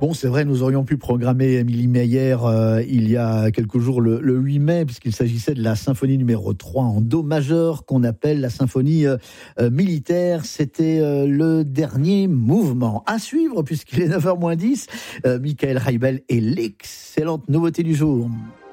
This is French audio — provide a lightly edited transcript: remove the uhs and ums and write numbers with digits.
Bon, c'est vrai, nous aurions pu programmer Émilie Meyer il y a quelques jours, le 8 mai, puisqu'il s'agissait de la symphonie numéro 3 en do majeur, qu'on appelle la symphonie militaire. C'était le dernier mouvement. À suivre, puisqu'il est 9h moins 10, Michael Reibel et l'excellente nouveauté du jour.